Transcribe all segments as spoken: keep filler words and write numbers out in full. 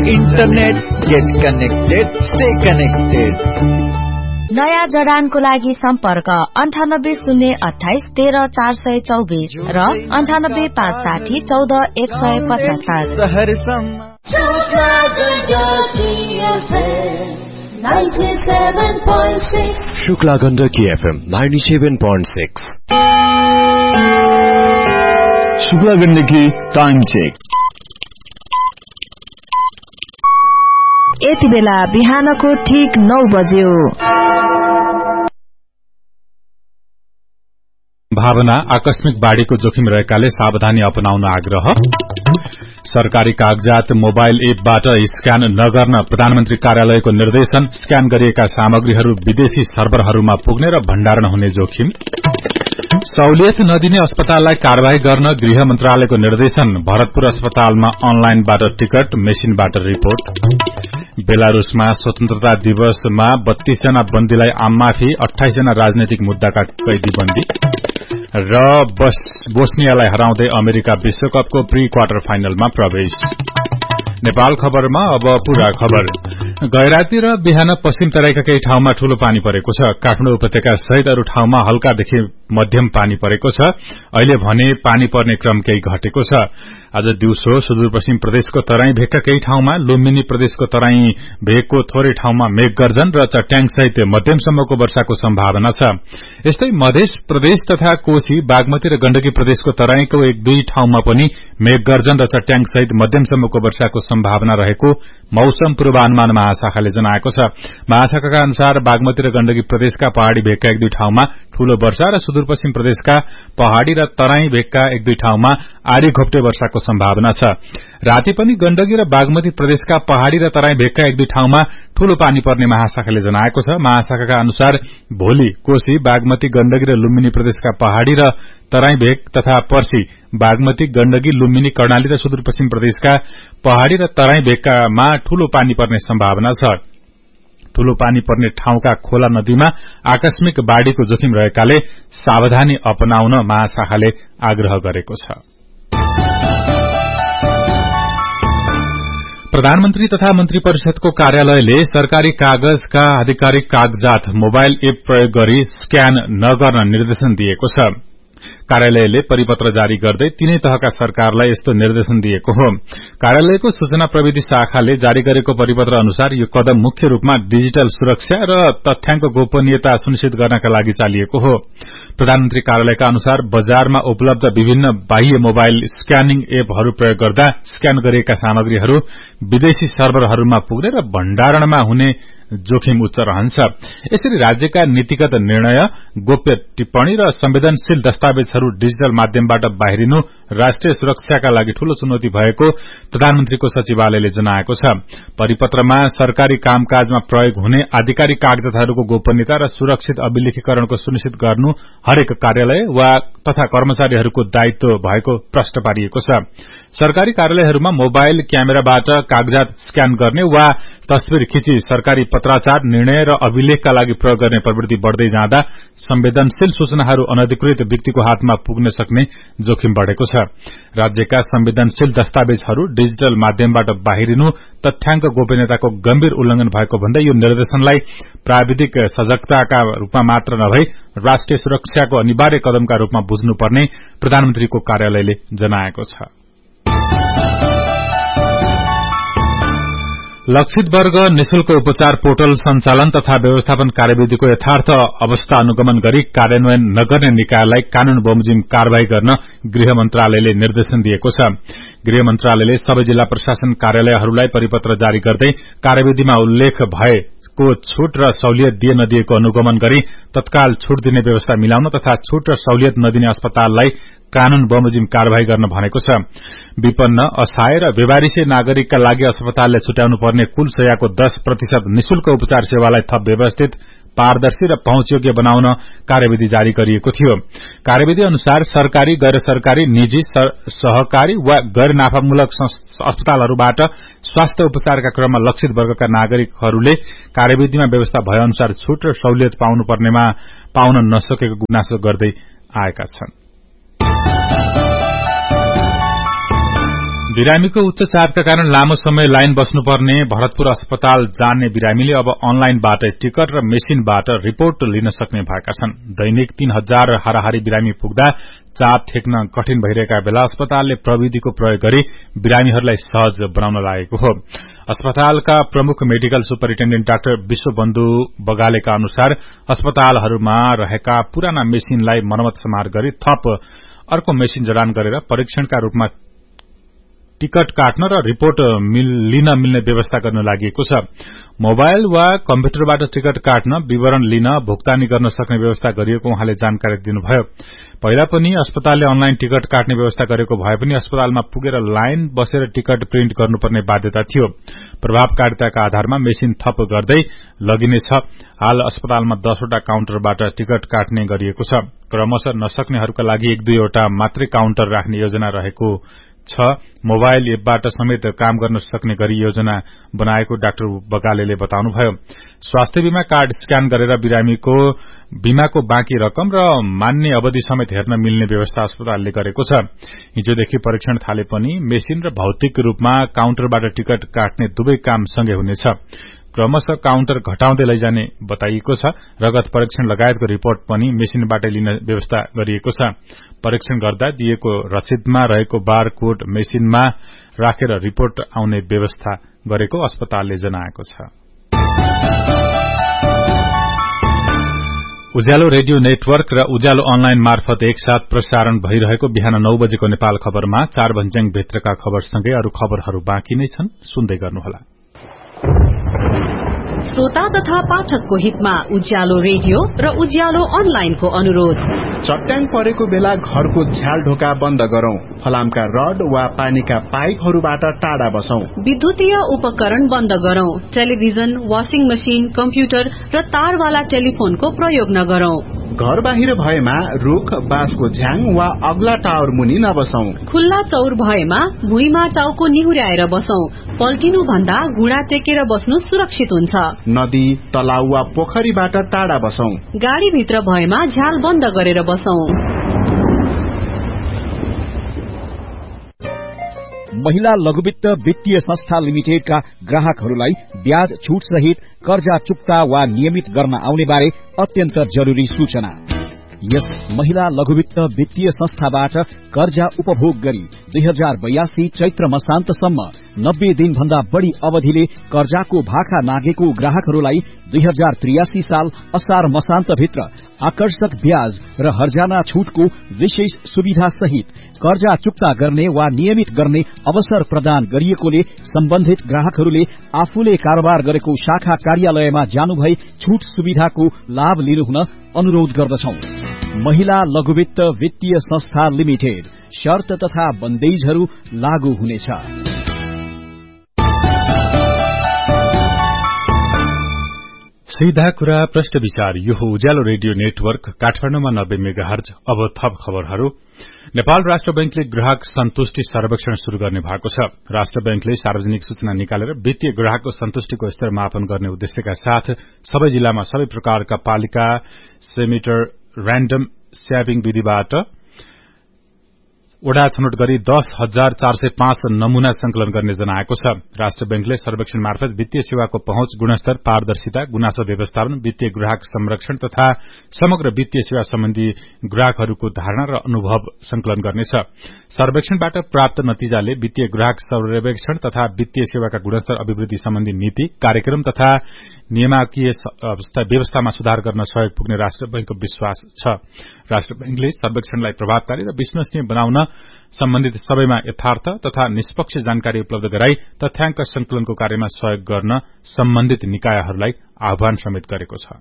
Internet, get connected, stay connected. नयाँ जडानको लागि सम्पर्क अन्ठानब्बे शून्य अठाइस तेह्र चार सय चौबिस र अन्ठानब्बे पाँच साठी चौध एक सय पचहत्तर। Shukla Gandaki FM ninety seven point six. Shukla Gandaki time check. यति बेला बिहानको ठीक नौ बज्यो। भावना आकस्मिक बाढ़ीको जोखिम रहेकाले सावधानी अपनाउन आग्रह। सरकारी कागजात मोबाइल एपबाट स्क्यान नगर्न प्रधानमन्त्री कार्यालयको निर्देशन। स्क्यान गरिएका सामग्रीहरू विदेशी सर्भरहरूमा पुग्ने र भण्डारण हुने जोखिम। सहुलियत नदिने अस्पताललाई कार्यवाही गर्न गृह मन्त्रालयको निर्देशन। भरतपुर अस्पतालमा अनलाइनबाट टिकट, मेसिनबाट रिपोर्ट। बेलारूसमा स्वतन्त्रता दिवसमा बत्तीस जना बन्दीलाई आममाथि, अठाइस जना राजनैतिक मुद्दाका कैदी बन्दी र बोस्नियालाई हराउँदै अमेरिका विश्वकपको प्री क्वार्टर फाइनलमा प्रवेश। नेपाल खबरमा अब पूरा खबर। गैराती र बिहान पश्चिम तराईका केही ठाउँमा ठूलो पानी परेको छ। काठमाडौँ उपत्यका सहित अरू ठाउँमा हल्कादेखि मध्यम पानी परेको छ। अहिले भने पानी पर्ने क्रम केही घटेको छ। आज दिउँसो सुदूरपश्चिम प्रदेशको तराई भेगका केही ठाउँमा, लुम्बिनी प्रदेशको तराई भेगको थोरै ठाउँमा मेघगर्जन र चट्याङ सहित मध्यमसम्मको वर्षाको सम्भावना छ। यस्तै मध्य प्रदेश तथा कोशी, बागमती र गण्डकी प्रदेशको तराईको एक दुई ठाउँमा पनि मेघगर्जन र चट्याङ सहित मध्यमसम्मको वर्षाको सम्भावना रहेको मौसम पूर्वानुमान महाशाखाले जनाएको छ। महाशाखाका अनुसार बागमती र गण्डकी प्रदेशका पहाड़ी भेगका एक दुई ठाउँमा ठूलो वर्षा र सुदूरपश्चिम प्रदेशका पहाड़ी र तराई भेगका एक दुई ठाउँमा आधी घोप्टे वर्षाको सम्भावना छ। राति पनि गण्डकी र बागमती प्रदेशका पहाड़ी र तराई भेगका एक दुई ठाउँमा ठूलो पानी पर्ने महाशाखाले जनाएको छ। महाशाखाका अनुसार भोलि कोशी, बागमती, गण्डकी र लुम्बिनी प्रदेशका पहाड़ी र तराई भेग तथा पर्सि बागमती, गण्डकी, लुम्बिनी, कर्णाली र सुदूरपश्चिम प्रदेशका पहाड़ी र तराई भेगकामा ठूलो पानी पर्ने सम्भावना छ। ठूलो पानी पर्ने ठाउँका खोला नदीमा आकस्मिक बाढ़ीको जोखिम रहेकाले सावधानी अपनाउन महाशाखाले आग्रह गरेको छ। प्रधानमन्त्री तथा मन्त्री परिषदको कार्यालयले सरकारी कागजका आधिकारिक कागजात मोबाइल एप प्रयोग गरी स्क्यान नगर्न निर्देशन दिएको छ। कार्यालयले परिपत्र जारी गर्दै तीनै तहका सरकारलाई यस्तो निर्देशन दिएको हो। कार्यालयको सूचना प्रविधि शाखाले जारी गरेको परिपत्र अनुसार यो कदम मुख्य रूपमा डिजिटल सुरक्षा र तथ्याङ्क गोपनीयता सुनिश्चित गर्नका लागि चालिएको हो। प्रधानमन्त्री कार्यालयका अनुसार बजारमा उपलब्ध विभिन्न बाह्य मोबाइल स्क्यानिङ एपहरू प्रयोग गर्दा स्क्यान गरिएका सामग्रीहरू विदेशी सर्भरहरूमा पुग्ने र भण्डारणमा हुने जोखिम उच्च रहन्छ। यसरी राज्यका नीतिगत निर्णय, गोप्य टिप्पणी र संवेदनशील दस्तावेजहरू डिजिटल माध्यमबाट बाहिरिनु राष्ट्रिय सुरक्षाका लागि ठूलो चुनौती भएको प्रधानमन्त्रीको सचिवालयले जनाएको छ। परिपत्रमा सरकारी कामकाजमा प्रयोग हुने आधिकारिक कागजातहरूको गोपनीयता र सुरक्षित अभिलेखीकरणको सुनिश्चित गर्नु हरेक कार्यालय वा तथा कर्मचारीहरूको दायित्व भएको प्रश्न पारिएको छ। सरकारी कार्यालयहरूमा मोबाइल क्यामेराबाट कागजात स्क्यान गर्ने वा तस्विर खिची सरकारी पत्राचार, निर्णय र अभिलेखका लागि प्रयोग गर्ने प्रवृत्ति बढ़दै जाँदा संवेदनशील सूचनाहरू अनधिकृत व्यक्तिको हातमा पुग्न सक्ने जोखिम बढ़ेको छ। राज्यका संवेदनशील दस्तावेजहरू डिजिटल माध्यमबाट बाहिरिनु तथ्याङ्क गोपनीयताको गम्भीर उल्लंघन भएको भन्दै यो निर्देशनलाई प्राविधिक सजगताका रूपमा मात्र नभई राष्ट्रिय सुरक्षाको अनिवार्य कदमका रूपमा बुझ्नुपर्ने प्रधानमन्त्रीको कार्यालयले जनाएको छ। लक्षित वर्ग निशुल्क उपचार पोर्टल सञ्चालन तथा व्यवस्थापन कार्यविधिको यथार्थ अवस्था अनुगमन गरी कार्यान्वयन नगर्ने निकायलाई कानून बमोजिम कार्यवाही गर्न गृह मन्त्रालयले निर्देशन दिएको छ। गृह मन्त्रालयले सबै जिल्ला प्रशासन कार्यालयहरूलाई परिपत्र जारी गर्दै कार्यविधिमा उल्लेख भएको छूट र सहुलियत दिए नदिएको अनुगमन गरी तत्काल छूट दिने व्यवस्था मिलाउन तथा छूट र सहुलियत नदिने अस्पताललाई कानून बमोजिम कार्यवाही गर्न भनेको छ। विपन्न, असहाय र बेवारिसे नागरिकका लागि अस्पतालले छुट्याउनु पर्ने कुल सेवाको दस प्रतिशत निशुल्क उपचार सेवालाई थप व्यवस्थित, पारदर्शी र पहुँचयोग्य बनाउन कार्यविधि जारी गरिएको थियो। कार्यविधि अनुसार सरकारी, गैर सरकारी, निजी, सहकारी वा गैर नाफामूलक अस्पतालहरूबाट स्वास्थ्य उपचारका क्रममा लक्षित वर्गका नागरिकहरूले कार्यविधिमा व्यवस्था भए अनुसार छूट र सहुलियत पाउनुपर्नेमा पाउन नसकेको गुनासो गर्दै आएका छन्। बिरामीको उच्च चापका कारण लामो समय लाइन बस्नुपर्ने भरतपुर अस्पताल जाने बिरामीले अब अनलाइनबाट टिकट र मेसिनबाट रिपोर्ट लिन सक्ने भएका छन्। दैनिक तीन हजार हाराहारी बिरामी पुग्दा चाप ठेक्न कठिन भइरहेका बेला अस्पतालले प्रविधिको प्रयोग गरी बिरामीहरूलाई सहज बनाउन लागेको हो। अस्पतालका प्रमुख मेडिकल सुपरिन्टेण्डेन्ट डाक्टर विश्वबन्धु बगालेका अनुसार अस्पतालहरूमा रहेका पुराना मेसिनलाई मरम्मत समार गरी थप अर्को मेसिन जडान गरेर परीक्षणका रूपमा टिकट काट्न र रिपोर्ट लिन मिल्ने व्यवस्था गर्न लागि छ। मोबाइल वा कम्प्युटरबाट टिकट काट्न, विवरण लिन, भुक्तानी गर्न सक्ने व्यवस्था गरिएको उहाँले जानकारी दिनुभयो। पहिला पनि अस्पतालले अनलाइन टिकट काट्ने व्यवस्था गरेको भए पनि अस्पतालमा पुगेर लाइन बसेर टिकट प्रिन्ट गर्नुपर्ने बाध्यता थियो। प्रभावकारिताका आधारमा मेसिन थप गर्दै लगिनेछ। हाल अस्पतालमा दसवटा काउन्टरबाट टिकट काट्ने गरिएको छ। क्रमशः नसक्नेहरूका लागि एक दुईवटा मात्रै काउन्टर राख्ने योजना रहेको छ। मोबाइल एपबाट समेत काम गर्न सक्ने गरी योजना बनाएको डाक्टर बगालेले बताउनुभयो। स्वास्थ्य बीमा कार्ड स्क्यान गरेर बिरामीको बीमाको बाँकी रकम र मान्ने अवधि समेत हेर्न मिल्ने व्यवस्था अस्पतालले गरेको छ। हिजोदेखि परीक्षण थाले पनि मेसिन र भौतिक रूपमा काउन्टरबाट टिकट काट्ने दुवै काम सँगै हुनेछ। क्रमशः काउन्टर घटाउँदै लैजाने बताइएको छ। रगत परीक्षण लगायतको रिपोर्ट पनि मेसिनबाटै लिन व्यवस्था गरिएको छ। परीक्षण गर्दा दिएको रसिदमा रहेको बार कोड मेसिनमा राखेर रिपोर्ट आउने व्यवस्था गरेको अस्पतालले जनाएको छ। उज्यालो रेडियो नेटवर्क र उज्यालो अनलाइन मार्फत एकसाथ प्रसारण भइरहेको बिहान नौ बजेको नेपाल खबरमा चार भन्ज्याङ भित्रका खबरसँगै अरू खबरहरू बाँकी नै छन्, सुन्दै गर्नुहोला। श्रोता तथा पाठकको हितमा उज्यालो रेडियो र उज्यालो अनलाइनको अनुरोध। चट्याङ परेको बेला घरको झ्याल ढोका बन्द गरौं। फलामका रड वा पानीका पाइपहरूबाट टाढा बसौं। विद्युतीय उपकरण बन्द गरौं। टेलिभिजन, वाशिङ मशिन, कम्प्युटर र तारवाला टेलिफोनको प्रयोग नगरौं। घर बाहिर भएमा रुख, बाँसको झ्याङ वा अग्ला टावर मुनि नबसौं। खुल्ला चौर भएमा भुइँमा टाउको निहुर्याएर बसौं। पल्टिनु भन्दा घुँडा टेकेर बस्नु सुरक्षित हुन्छ। नदी, तलाउ वा पोखरीबाट टाढा बसौं। गाडी भित्र भएमा झ्याल बन्द गरेर बसौं। महिला लघुवित्त वित्तीय संस्था लिमिटेडका ग्राहकहरूलाई ब्याज छूट सहित कर्जा चुक्ता वा नियमित गर्न आउने बारे अत्यन्त जरूरी सूचना। यस महिला लघुवित्त वित्तीय संस्थाबाट कर्जा उपभोग गरी दुई हजार बयासी चैत्र मसान्तसम्म नब्बे दिन भन्दा बढ़ी अवधिले कर्जाको भाखा नागेको ग्राहकहरूलाई दुई हजार त्रियासी साल असार मसान्तभित्र आकर्षक ब्याज र हर्जाना छूटको विशेष सुविधा सहित कर्जा चुक्ता गर्ने वा नियमित गर्ने अवसर प्रदान गरिएकोले सम्बन्धित ग्राहकहरूले आफूले कारोबार गरेको शाखा कार्यालयमा जानुभई छूट सुविधाको लाभ लिनुहुन अनुरोध गर्दछौं। महिला लघुवित्त वित्तीय संस्था लिमिटेड। शर्त तथा बन्देजहरू लागू हुनेछ। सीधा कुरा प्रश्न विचार। यो हो उज्यालो रेडियो नेटवर्क काठमाडौँमा नब्बे मेगाहर्ज। अब थप खबरहरू। नेपाल राष्ट्र बैंकले ग्राहक सन्तुष्टि सर्वेक्षण शुरू गर्ने भएको छ। राष्ट्र बैंकले सार्वजनिक सूचना निकालेर वित्तीय ग्राहकको सन्तुष्टिको स्तर मापन गर्ने उद्देश्यका साथ सबै जिल्लामा सबै प्रकारका पालिका सेमिटर र्यान्डम स्याबिङ विधिबाट वडा छनौट गरी दस हजार चार सय पाँच नमूना संकलन गर्ने जनाएको छ। राष्ट्र बैंकले सर्वेक्षण मार्फत वित्तीय सेवाको पहुँच, गुणस्तर, पारदर्शिता, गुनासो व्यवस्थापन, वित्तीय ग्राहक संरक्षण तथा समग्र वित्तीय सेवा सम्बन्धी ग्राहकहरूको धारणा र अनुभव संकलन गर्नेछ। सर्वेक्षणबाट प्राप्त नतिजाले वित्तीय ग्राहक सर्वेक्षण तथा वित्तीय सेवाका गुणस्तर, अभिवृद्धि सम्बन्धी नीति, कार्यक्रम तथा नियामकीय व्यवस्थामा सुधार गर्न सहयोग पुग्ने राष्ट्र बैंकको विश्वास छ। राष्ट्र बैंकले सर्वेक्षणलाई प्रभावकारी र विश्वसनीय बनाउन सम्बन्धित सबैमा यथार्थ तथा निष्पक्ष जानकारी उपलब्ध गराई तथ्याङ्क संकलनको कार्यमा सहयोग गर्न सम्बन्धित निकायहरूलाई आह्वान समेत गरेको छ।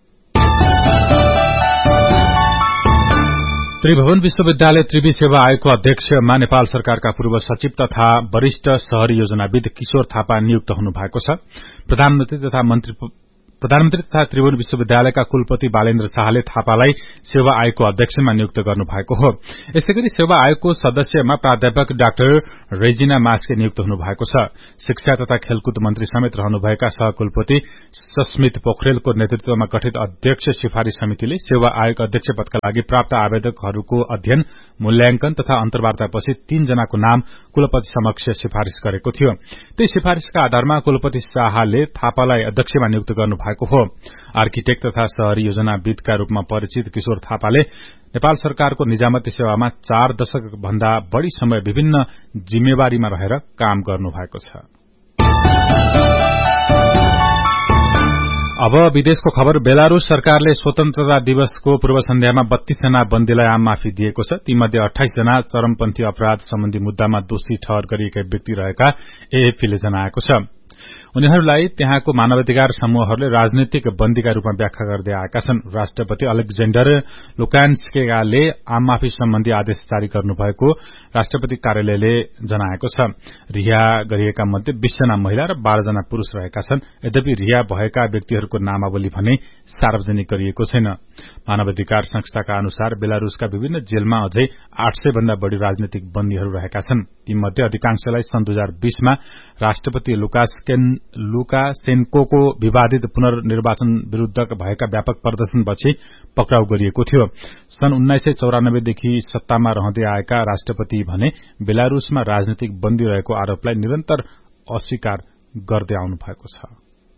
त्रिभुवन विश्वविद्यालय त्रिवी सेवा आयोगको अध्यक्षमा नेपाल सरकारका पूर्व सचिव तथा वरिष्ठ शहरी योजनाविद किशोर थापा नियुक्त हुनु भएको छ। प्रधानमन्त्री तथा मन्त्री प्रधानमन्त्री तथा त्रिभुवन विश्वविद्यालयका कुलपति बालेन्द्र शाहले थापालाई सेवा आयोगको अध्यक्षमा नियुक्त गर्नु भएको हो। यसैगरी सेवा आयोगको सदस्यमा प्राध्यापक डाक्टर रेजिना मास्के नियुक्त हुनु भएको छ। शिक्षा तथा खेलकुद मन्त्री समेत रहनुभएका सहकुलपति सस्मित पोखरेलको नेतृत्वमा गठित अध्यक्ष सिफारिश समितिले सेवा आयोग अध्यक्ष पदका लागि प्राप्त आवेदकहरूको अध्ययन, मूल्याङ्कन तथा अन्तर्वार्तापछि तीन जनाको नाम कुलपति समक्ष सिफारिश गरेको थियो। त्यही सिफारिशका आधारमा कुलपति शाहले थापालाई अध्यक्षमा नियुक्त गर्नु भएको हो। आर्किटेक्ट तथा शहरी योजनाविदका रूपमा परिचित किशोर थापाले नेपाल सरकारको निजामती सेवामा चार दशक भन्दा बढ़ी समय विभिन्न जिम्मेवारीमा रहेर काम गर्नु भएको छ। अब विदेशको खबर। बेलारूस सरकारले स्वतन्त्रता दिवसको पूर्व सन्ध्यामा बत्तीस जना बन्दीलाई आम माफी दिएको छ। तीमध्ये अठाइस जना चरमपन्थी अपराध सम्बन्धी मुद्दामा दोषी ठहर गरिएका व्यक्ति रहेका एएफपीले जनाएको छ। उनीहरूलाई त्यहाँको मानवाधिकार समूहहरूले राजनैतिक बन्दीका रूपमा व्याख्या गर्दै आएका छन्। राष्ट्रपति अलेक्जेण्डर लुकान्स्काले आम माफी सम्बन्धी आदेश जारी गर्नुभएको राष्ट्रपति कार्यालयले जनाएको छ। रिहा गरिएका मध्ये बीस जना महिला र बाह्र जना पुरूष रहेका छन्। यद्यपि रिहा भएका व्यक्तिहरूको नामावली भने सार्वजनिक गरिएको छैन। मानवाधिकार संस्थाका अनुसार बेलारूसका विभिन्न जेलमा अझै आठ सय भन्दा बढ़ी राजनैतिक बन्दीहरू रहेका छन्। तीमध्ये अधिकांशलाई सन् दुई हजार बीसमा राष्ट्रपति लुकासेन्कोको विवादित पुनर्निर्वाचन विरूद्ध भएका व्यापक प्रदर्शनपछि पक्राउ गरिएको थियो। सन् उन्नाइस सय चौरानब्बेदेखि सत्तामा रहँदै आएका राष्ट्रपति भने बेलारूसमा राजनैतिक बन्दी रहेको आरोपलाई निरन्तर अस्वीकार गर्दै आउनु भएको छ।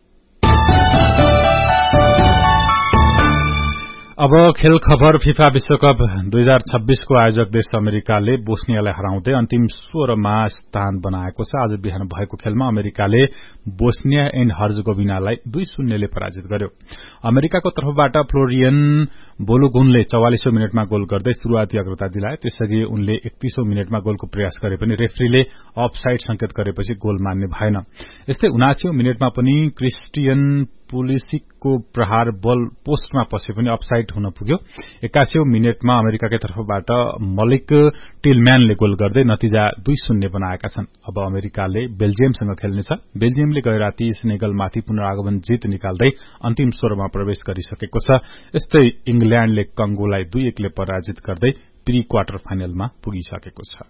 अब खेल खबर। फिफा विश्वकप दुई हजार छब्बीसको आयोजक देश अमेरिकाले बोस्नियालाई हराउँदै अन्तिम सोह्रमा स्थान बनाएको छ। आज बिहान भएको खेलमा अमेरिकाले बोस्निया एन्ड हर्जगोभिनालाई दुई शून्यले पराजित गर्यो। अमेरिकाको तर्फबाट फ्लोरियन बोलुगुनले चौवालिसौं मिनटमा गोल गर्दै शुरूआती अग्रता दिलाए। त्यसअघि उनले एकतीसौं मिनटमा गोलको प्रयास गरे पनि रेफ्रीले अफसाइड संकेत गरेपछि गोल मान्ने भएन। यस्तै उनासीौं मिनटमा पनि क्रिस्टियन पुलिसिकको प्रहार बल पोस्टमा पसे पनि अफसाइड हुन पुग्यो। एक्कासीौं मिनटमा अमेरिकाकै तर्फबाट मलिक टिलम्यानले गोल गर्दै नतिजा दुई शून्य बनाएका छन्। अब अमेरिकाले बेल्जियमसँग खेल्नेछ। बेल्जियमले गए राति सेनेगलमाथि पुनरागमन जित निकाल्दै अन्तिम सोह्रमा प्रवेश गरिसकेको छ। यस्तै इंग्ल्याण्डले कंगोलाई दुई एकले पराजित गर्दै प्री क्वार्टर फाइनलमा पुगिसकेको छ।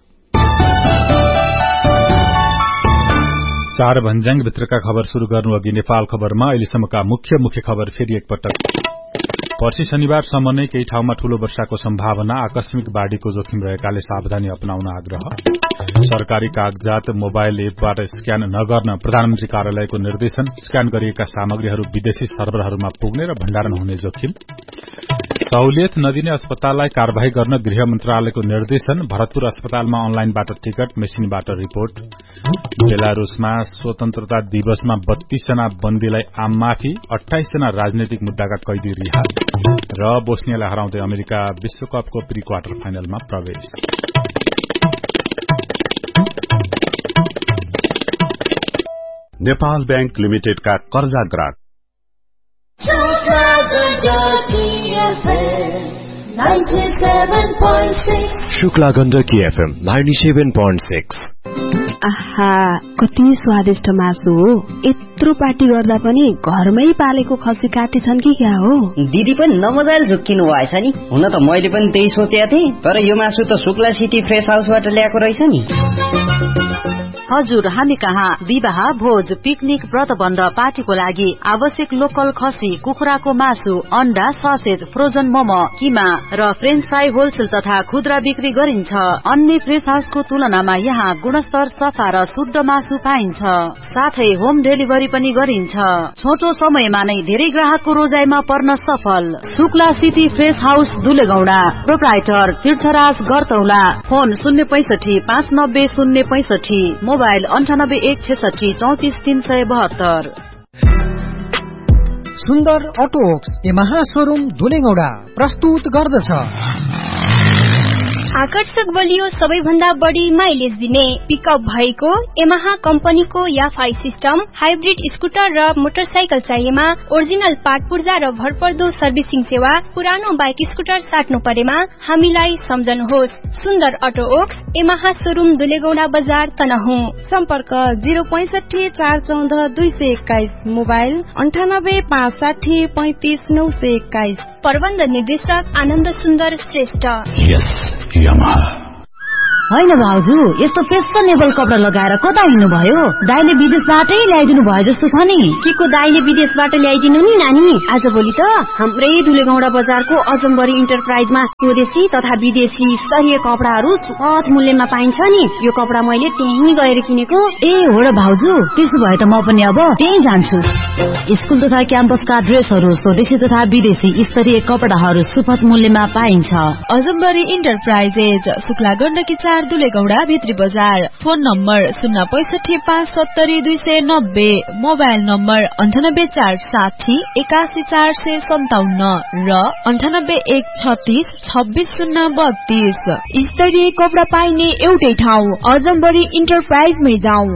चार भन्ज्याङ भित्रका खबर शुरू गर्नु अघि नेपाल खबरमा अहिलेसम्मका मुख्य मुख्य खबर फेरि एकपटक। पर्सि शनिबारसम्म नै केही ठाउँमा ठूलो वर्षाको सम्भावना, आकस्मिक बाढ़ीको जोखिम रहेकाले सावधानी अपनाउन आग्रह। सरकारी कागजात मोबाइल एपबाट स्क्यान नगर्न प्रधानमन्त्री कार्यालयको निर्देशन। स्क्यान गरिएका सामग्रीहरू विदेशी सर्भरहरूमा पुग्ने र भण्डारण हुने जोखिम। सहुलियत नदिने अस्पताललाई कार्यवाही गर्न गृह मन्त्रालयको निर्देशन। भरतपुर अस्पतालमा अनलाइनबाट टिकट, मेसिनबाट रिपोर्ट। बेलारूसमा स्वतन्त्रता दिवसमा बत्तीस जना बन्दीलाई आम माफी, अठाइस जना राजनैतिक मुद्दाका कैदी रिहा र बोस्नियालाई हराउँदै अमेरिका विश्वकपको प्री क्वार्टर फाइनलमा प्रवेश। नेपाल बैंक लिमिटेडका कर्जा ग्राहक Shukla Gandaki FM ninety-seven point six। आहा, कति स्वादिष्ट मासु हो। यत्रो पार्टी गर्दा पनि घरमै पालेको खसी काटे छन् कि क्या हो? दिदी पनि नमजाले झुक्किनु भएछ नि। हुन त मैले पनि त्यही सोचेको थिएँ, तर यो मासु त शुक्ला सिटी फ्रेश हाउसबाट ल्याएको रहेछ नि। हजुर, हामी कहाँ विवाह, भोज, पिकनिक, व्रतबन्ध, पार्टीको लागि आवश्यक लोकल खसी, कुखुराको मासु, अण्डा, ससेज, फ्रोजन मोमो, किमा र फ्रेन्च फ्राई होलसेल तथा खुद्रा बिक्री गरिन्छ। अन्य फ्रेश हाउसको तुलनामा यहाँ गुणस्तर, सफा र शुद्ध मासु पाइन्छ। साथै होम डेलिभरी पनि गरिन्छ। छोटो समयमा नै धेरै ग्राहकको रोजाइमा पर्न सफल। Shukla city fresh house दुलेगौडा। Proprietor तीर्थराज गरतौला। फोन शून्य पैसठी पाँच नब्बे शून्य पैसठी। मोबाइल अन्ठानब्बे एक छेसठी चौतिस तीन सय बहत्तर। सुन्दर अटो वर्क्स यमाहा शोरूम दुलेगौडा प्रस्तुत गर्दछ आकर्षक बलियो सबैभन्दा बढी माइलेज दिने पिकअप भएको यामाहा कम्पनीको याफाई सिस्टम हाइब्रिड स्कुटर र मोटरसाइकल चाहिएमा ओरिजिनल पार्ट पूर्जा र भरपर्दो सर्भिसिङ सेवा पुरानो बाइक स्कुटर साट्नु परेमा हामीलाई सम्झनुहोस्। सुन्दर अटो ओक्स यामाहा शोरूम दुलेगौडा बजार तनहुँ। सम्पर्क जिरो पैसठी चार चौध दुई सय एक्काइस, मोबाइल अन्ठानब्बे पाँच साठी पैंतिस नौ सय एक्काइस। प्रबन्ध निर्देशक आनन्द सुन्दर श्रेष्ठ। होइन भाउजू, यस्तो फेसनेबल कपडा लगाएर कता हिँड्नुभयो? दाइले विदेशबाटै ल्याइदिनु भयो जस्तो छ नि। के को दाइले विदेशबाट ल्याइदिनु नि नानी? आजभोलि त हाम्रै दुलेगौडा बजारको अजम्बरी इन्टरप्राइजमा स्वदेशी तथा विदेशी स्तरीय कपडाहरू सुपथ मूल्यमा पाइन्छ नि। यो कपडा मैले त्यहीँ गएर किनेको। ए हो र भाउजू, त्यसो भए त म पनि अब त्यहीँ जान्छु। स्कुल तथा क्याम्पसका ड्रेसहरू स्वदेशी तथा विदेशी स्तरीय कपडाहरू सुपथ मूल्यमा पाइन्छ। अजम्बरी इन्टरप्राइजेज, शुक्ला गण्डकी चार, दुलेगौडा भित्री बजार। फोन नम्बर शून्य पैसठी पाँच सत्तरी दुई सय नब्बे, मोबाइल नम्बर अन्ठानब्बे चार साठी एकासी चार सय सन्ताउन्न र अन्ठानब्बे एक छत्तीस छब्बीस शून्य बत्तीस। स्तरीय कपडा पाइने एउटै ठाउँ अजम्बरी इन्टरप्राइजमै जाउँ।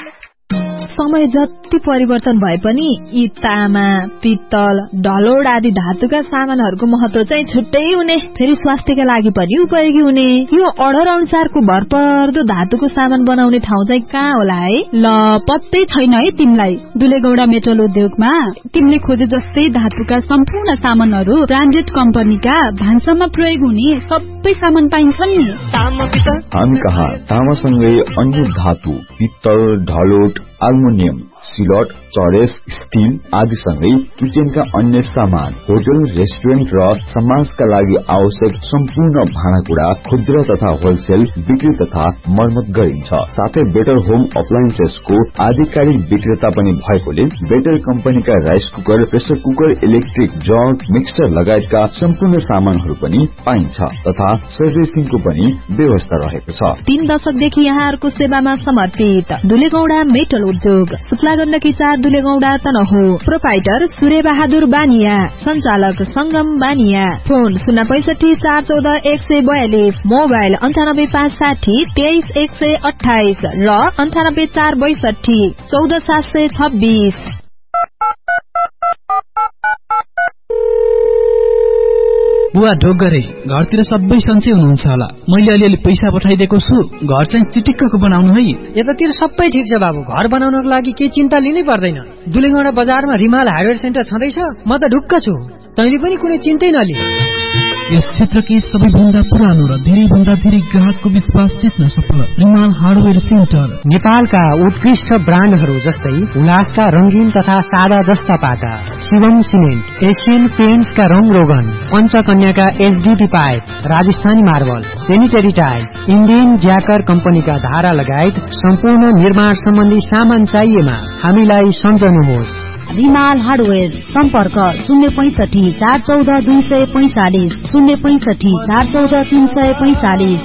समय जति परिवर्तन भए पनि यी तामा, पित्तल, ढलोड आदि धातुका सामानहरूको महत्व चाहिँ छुट्टै हुने, फेरि स्वास्थ्यका लागि पनि उपयोगी हुने। यो अर्डर अनुसारको भरपर्दो धातुको सामान बनाउने ठाउँ चाहिँ कहाँ होला है? ल पत्तै छैन है तिमीलाई। दुलेगौडा मेटल उद्योगमा तिमीले खोजे जस्तै धातुका सम्पूर्ण सामानहरू ब्रान्डेड कम्पनीका भान्सामा प्रयोग हुने सबै सामान पाइन्छन् नि। हामी कहाँ तामासँगै अन्य धातु, पित्तल, ढलोट, एल्युमिनियम, सिलट, चरेस, स्टील आदि सँगै किचनका अन्य सामान, होटल, रेस्टुरेन्ट र समाजका लागि आवश्यक सम्पूर्ण भाँडाकुँडा खुद्रा तथा होलसेल बिक्री तथा मर्मत गरिन्छ। साथै बेटर होम अप्लायन्सेसको आधिकारिक विक्रेता पनि भएकोले बेटर कम्पनीका rice cooker, pressure cooker, electric jug, mixer लगायतका सम्पूर्ण सामानहरू पनि पाइन्छ तथा सर्भिसिङको पनि व्यवस्था रहेको छ। तीन दशकदेखि यहाँहरूको सेवामा समर्पित दुलेगौडा मेटल उद्योग, शुक्ला गण्डकी चार, दुलेगौडा तनहुँ। प्रोपाइटर सूर्य बहादुर बानिया, संचालक संगम बानिया। फोन शून्य पैसठी चार चौध एक सय बयालिस, मोबाइल अन्ठानब्बे पाँच साठी तेइस एक सय अठाइस र अन्ठानब्बे चार बैसठी चौध सात सय छब्बीस। बुवा ढोक गरे, घरतिर सबै सन्चै हुनुहुन्छ होला। मैले अलिअलि पैसा पठाइदिएको छु, घर चाहिँ चिटिक्कको बनाउनु है। यतातिर सबै ठिक छ बाबु, घर बनाउनको लागि केही चिन्ता लिनै पर्दैन। दुलेगौडा बजारमा रिमाल हार्डवेयर सेन्टर छँदैछ, म त ढुक्क छु। तैँले पनि कुनै चिन्तै नलि। यस क्षेत्रकै सबैभन्दा पुरानो र धेरै भन्दा धेरै ग्राहकको विश्वास जित्न सफल रिमाल हार्डवेयर सेन्टर। नेपालका उत्कृष्ट ब्रान्डहरू जस्तै उल्लासका रंगीन तथा सादा जस्ता पाटा, शिवम सिमेन्ट, एशियन पेन्ट्सका रंग रोगन, पञ्चकन्याका HDP pipe, Rajasthani marble, sanitary tiles, Indian ज्याकर कम्पनीका धारा लगायत सम्पूर्ण निर्माण सम्बन्धी सामान चाहिएमा हामीलाई सम्झनुहोस्। रिमाल हार्डवेयर, सम्पर्क शून्य पैसठी चार चौध दुई सय पैंचालिस, शून्य पैसठी चार चौध तीन सय पैंचालिस।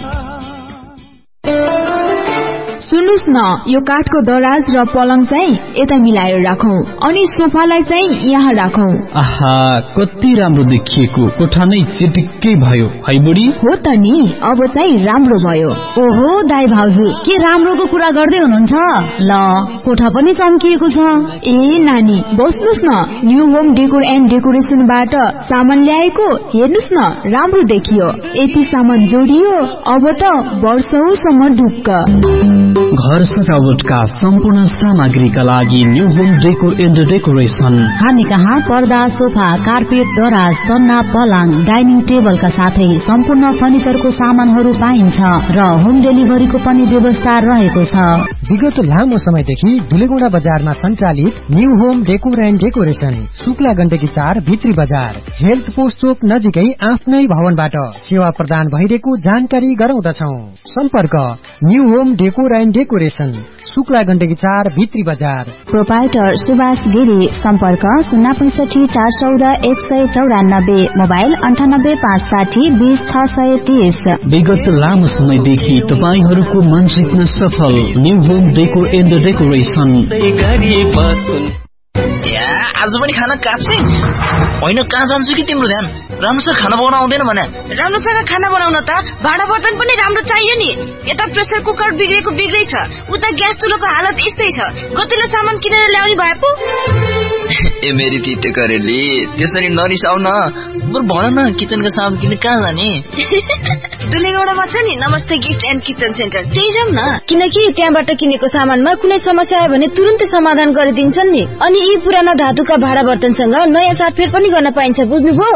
सुन्नुस् न, यो काठको दराज र पलङ चाहिँ यता मिलाएर राखौं अनि सोफालाई चाहिँ यहाँ राखौं। आहा, कति राम्रो देखिएको, कोठा नै चिटिक्कै भयो है बुढी। हो त नि, अब चाहिँ राम्रो भयो। ओहो दाइ भाउजू, के राम्रोको कुरा गर्दै हुनुहुन्छ? ल, कोठा पनि चम्किएको छ। ए नानी, बस्नुस् न, न्यू होम डेकोर एन्ड डेकोरेसनबाट सामान ल्याएको, हेर्नुस् न, राम्रो देखियो। यति सामान जोडियो, अब त वर्षौसम्म ढुक्क। घर सजावटका सम्पूर्ण सामग्रीका लागि new home decor and decoration. हामी कहाँ पर्दा, सोफा, कार्पेट, दराज, तन्ना, पलङ, डाइनिङ टेबलका साथै सम्पूर्ण फर्निचरको सामानहरू पाइन्छ र होम डेलिभरीको पनि व्यवस्था रहेको छ। विगत लामो समयदेखि दुलेगौडा बजारमा सञ्चालित new home decor and decoration, Shukla Gandaki चार, भित्री बजार, हेल्थ पोस्ट चोक नजिकै आफ्नै भवनबाट सेवा प्रदान भइरहेको जानकारी गराउँदछौं। सम्पर्क new home decor and decoration, Shukla Gandaki चार, भित्री बजार। प्रोपाइटर सुभाष गिरी, सम्पर्क शून्य पैसठी चार चौध एक सय चौरानब्बे, मोबाइल अन्ठानब्बे पाँच साठी बीस छ सय तीस। विगत लामो समयदेखि तपाईहरूको मन जित्न सफल new home decor and decoration. या आज पनि खाना काट्छे होइन कहाँ जान्छु कि तिम्रो ध्यान राम्रोसँग खाना बनाउन आउँदैन भने राम्रोसँग खाना बनाउन त भाडा बर्तन पनि राम्रो चाहियो नि यता प्रेसर कुकर बिग्रेको बिग्रै छ उता ग्यास चुलोको हालत यस्तै छ गतिलो सामान किनेर ल्याउने भए पो ए मेरी तिते करेली त्यसरी नरिसाउ न बरु भन न किचनको सामान किन्न कहाँ जाने दुलेगौडामा छ नि नमस्ते गिफ्ट एन्ड किचन सेन्टर त्यही जाउँ न किनकि त्यहाँबाट किनेको सामानमा कुनै समस्या आयो भने तुरुन्तै समाधान गरिदिन्छन् नि अनि यी पुराना धातुका भाडा बर्तनसँग नयाँ साटफेर पनि गर्न पाइन्छ बुझ्नुभयो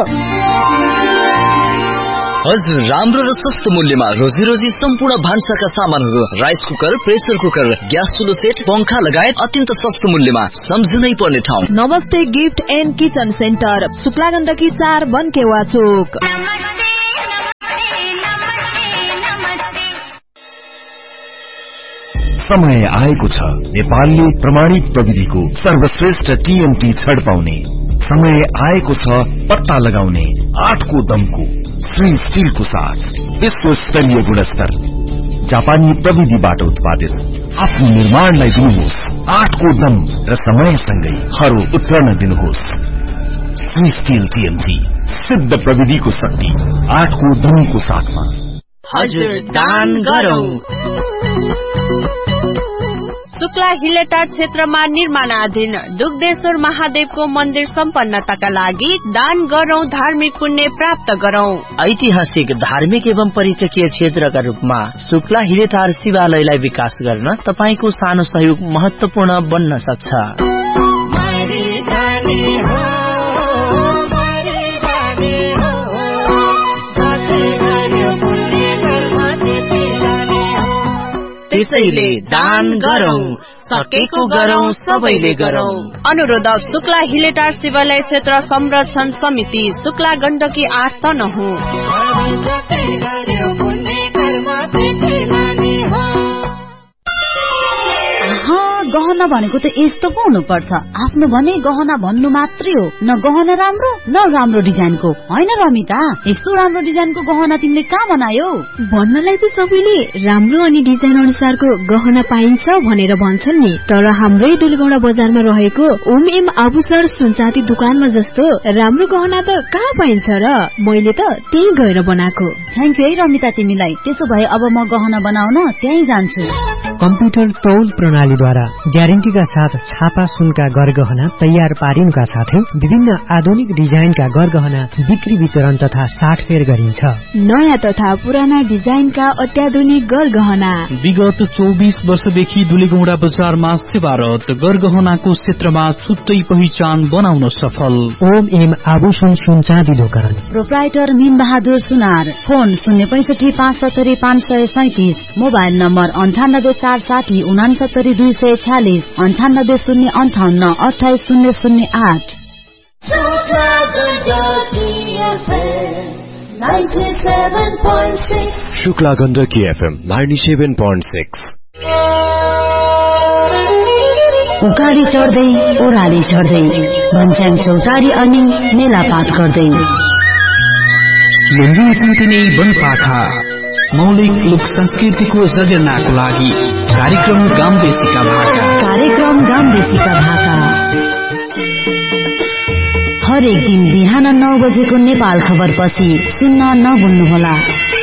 हजुर राम्रो र सस्तो मूल्यमा रोजी रोजी सम्पूर्ण भान्साका सामानहरू rice cooker pressure cooker gas चुलो set पंखा लगायत अत्यन्त सस्तो मूल्यमा सम्झनै पर्ने ठाउँ नमस्ते gift and kitchen centre Shukla Gandaki चार बनकेवा चोक समय आएको छ नेपालले प्रमाणित प्रविधिको सर्वश्रेष्ठ टीएमटी छड पाउने समय आएको छ पत्ता लगाउने आठको दमको श्री स्टीलको साथ विश्व स्तरीय गुणस्तर जापानी प्रविधिबाट उत्पादित आफ्नो निर्माणलाई दिनुहोस् आठको दम र समयसँगै खरो उत्रन दिनुहोस् श्री स्टील टीएमटी सिद्ध प्रविधिको शक्ति आठको दमको साथमा हजुर दान गरौं शुक्ला हिलेटार क्षेत्रमा निर्माणाधीन दुग्धेश्वर महादेवको मन्दिर सम्पन्नताका लागि दान गरौं धार्मिक पुण्य प्राप्त गरौं ऐतिहासिक धार्मिक एवं पर्यटकीय क्षेत्रका रूपमा शुक्ला हिलेटार शिवालयलाई विकास गर्न तपाईको सानो सहयोग महत्वपूर्ण बन्न सक्छ त्यसैले दान गरौं सकेको गरौं सबैले गरौं अनुरोधक शुक्ला हिलेटार शिवालय क्षेत्र संरक्षण समिति शुक्ला गण्डकी आठ तनहु गहना भनेको त यस्तो पो हुनु पर्छ आफ्नो भने गहना भन्नु मात्रै हो न गहना राम्रो न राम्रो डिजाइनको होइन रमिता यस्तो राम्रो डिजाइनको गहना तिमीले कहाँ बनायो भन्नलाई त सबैले राम्रो अनि डिजाइन अनुसारको गहना पाइन्छ भनेर भन्छन् नि तर हाम्रै दुलगौडा बजारमा रहेको ओम एम आभूषण सुनचाँदी दुकानमा जस्तो राम्रो गहना त कहाँ पाइन्छ र मैले त त्यही गएर बनाएको थ्याङ्क यू है रमिता तिमीलाई त्यसो भए अब म गहना बनाउन त्यही जान्छु कम्प्युटर तौल प्रणालीद्वारा ग्यारेन्टीका साथ छापा सुनका गरगहना तयार पारिनुका साथै विभिन्न आधुनिक डिजाइनका गरगहना बिक्री वितरण तथा साटफेर गरिन्छ नयाँ तथा पुराना डिजाइनका अत्याधुनिक गरगहना विगत चौबिस वर्षदेखि दुलेगौडा बजारमा सेवारत गरगहनाको क्षेत्रमा छुट्टै पहिचान बनाउन सफल ओम एम आभूषण सुनचाँदी दोकान प्रोप्राइटर मीन बहादुर सुनार फोन शून्य पैंसठी पाँच सत्तरी पाँच सय सैतिस मोबाइल नम्बर अन्ठानब्बे चार साठी उनासत्तरी दुई सय छ्यालिस अन्ठानब्बे शून्य अन्ठाउन्न अठाइस शून्य शून्य आठ Shukla Gandaki FM ninety seven point six उकाली चढ्दै ओह्राली चढ्दै भन्छन् चौतारी अनि मेला पाठ गर्दै लुम्बिनी शान्तिनी वनपाखा मौलिक लोक संस्कृतिको सृजनाको लागि कार्यक्रम गामदेशीका भाका कार्यक्रम गामदेशीका भाका हरेक दिन बिहान नौ बजेको नेपाल खबर पछि सुन्न नभुल्नुहोला।